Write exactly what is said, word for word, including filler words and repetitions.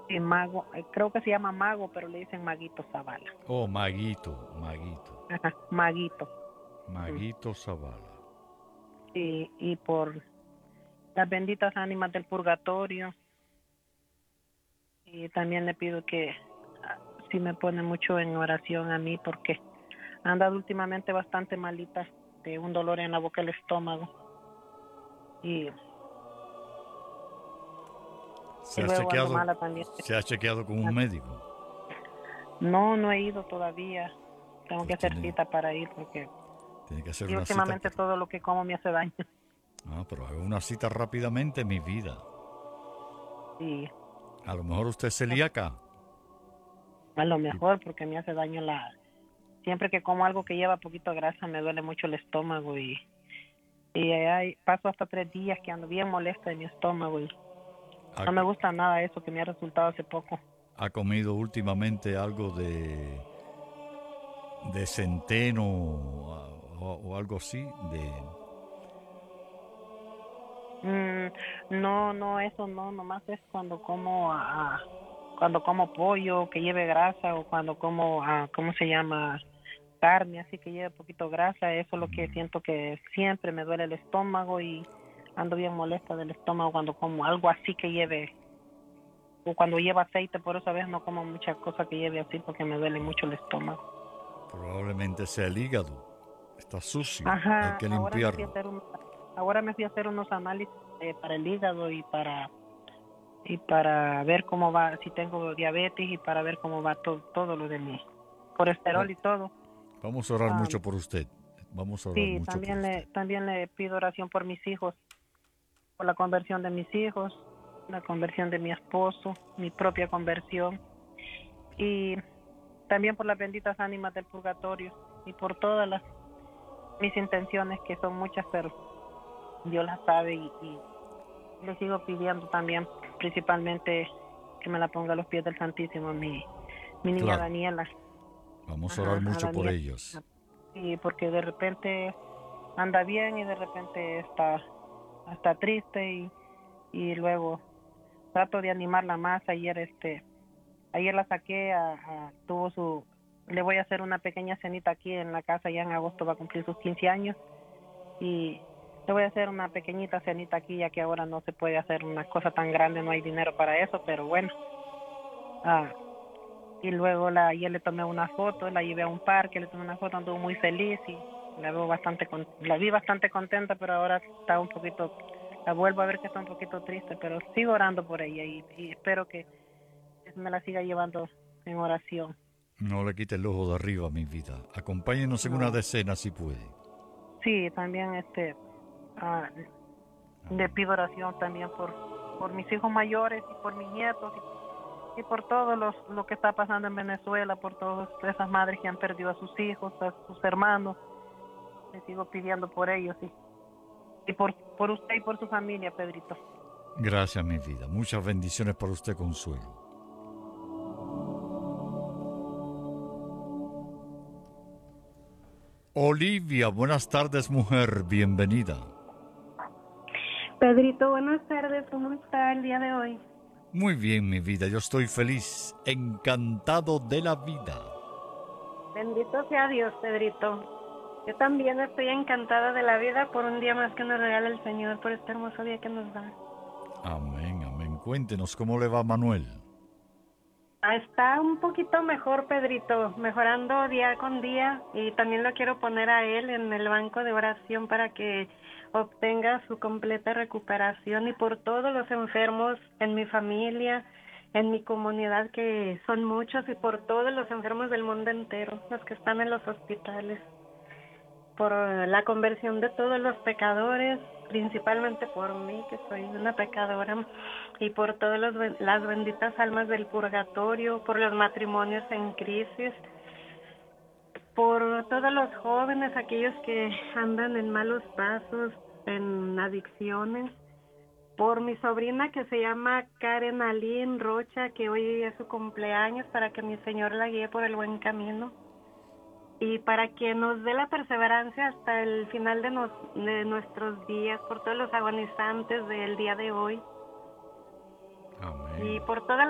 Sí, Mago, eh, creo que se llama Mago, pero le dicen Maguito Zavala. Oh, Maguito, Maguito. Ajá, Maguito. Mm. Maguito Zavala. Y, y por las benditas ánimas del purgatorio. Y también le pido que ah, sí me pone mucho en oración a mí porque he andado últimamente bastante malita de un dolor en la boca del estómago. Y, y ¿Se ha luego ando chequeado, mala también. se ha chequeado con un médico? No, no he ido todavía. Tengo que Pues hacer tiene, cita para ir porque tiene que hacer y una cita últimamente por... todo lo que como me hace daño. Ah, pero haga una cita rápidamente, mi vida. Y A lo mejor usted es celíaca. a lo Y, mejor porque me hace daño la... Siempre que como algo que lleva poquito grasa me duele mucho el estómago y, y hay, paso hasta tres días que ando bien molesta de mi estómago y ha, no me gusta nada eso que me ha resultado hace poco. ha comido últimamente algo de, de centeno o, o algo así, de... Mm, no, no, eso no, nomás es cuando como ah, cuando como pollo que lleve grasa o cuando como, ah, ¿cómo se llama? Carne, así que lleve poquito grasa, eso es lo que siento que siempre me duele el estómago y ando bien molesta del estómago cuando como algo así que lleve, o cuando lleva aceite, por eso a veces no como muchas cosas que lleve así porque me duele mucho el estómago. Probablemente sea el hígado. Está sucio, hay Ajá, que ahora me fui a limpiarlo. hacer un, ahora me fui a hacer unos análisis eh, para el hígado y para y para ver cómo va, si tengo diabetes y para ver cómo va todo, todo lo de mi Oh, colesterol y todo. vamos a orar Ah, mucho por usted. Vamos a orar sí, mucho por también le, usted. también le pido oración por mis hijos, por la conversión de mis hijos, la conversión de mi esposo, mi propia conversión y también por las benditas ánimas del purgatorio y por todas las mis intenciones que son muchas, pero Dios las sabe y, y le sigo pidiendo también, principalmente que me la ponga a los pies del Santísimo, mi, mi niña Claro, Daniela. vamos a orar Ajá, a mucho por Daniela. ellos. Sí, porque de repente anda bien y de repente está, está triste y, y luego trato de animarla más. Ayer, este, ayer la saqué a, a- tuvo su, le voy a hacer una pequeña cenita aquí en la casa, ya en agosto va a cumplir sus quince años y le voy a hacer una pequeñita cenita aquí ya que ahora no se puede hacer una cosa tan grande, no hay dinero para eso, pero bueno. Ah, y luego la, ayer le tomé una foto, la llevé a un parque, le tomé una foto, anduvo muy feliz y la veo bastante, con, la vi bastante contenta, pero ahora está un poquito, la vuelvo a ver que está un poquito triste, pero sigo orando por ella y, y espero que me la siga llevando en oración. No le quite el ojo de arriba, mi vida. Acompáñenos en una No, decena si puede. sí, también este, ah, le Amén. pido oración también por, por mis hijos mayores y por mis nietos y, y por todo los, lo que está pasando en Venezuela, por todas esas madres que han perdido a sus hijos, a sus hermanos. Le sigo pidiendo por ellos y, y por, por usted y por su familia, Pedrito. Gracias, mi vida. Muchas bendiciones para usted, Consuelo. Olivia, buenas tardes, mujer. Bienvenida. Pedrito, buenas tardes, ¿cómo está el día de hoy? Muy bien, mi vida. Yo estoy feliz, encantado de la vida. Bendito sea Dios, Pedrito. Yo también estoy encantada de la vida por un día más que nos regala el Señor, por este hermoso día que nos da. Amén, amén. Cuéntenos cómo le va Manuel. Ah, está un poquito mejor, Pedrito, mejorando día con día y también lo quiero poner a él en el banco de oración para que obtenga su completa recuperación y por todos los enfermos en mi familia, en mi comunidad que son muchos y por todos los enfermos del mundo entero, los que están en los hospitales, por la conversión de todos los pecadores, principalmente por mí, que soy una pecadora, y por todas los ben- las benditas almas del purgatorio, por los matrimonios en crisis, por todos los jóvenes, aquellos que andan en malos pasos, en adicciones, por mi sobrina que se llama Karen Aline Rocha, que hoy es su cumpleaños, para que mi Señor la guíe por el buen camino y para que nos dé la perseverancia hasta el final de, nos- de nuestros días, por todos los agonizantes del día de hoy y Amén. por todas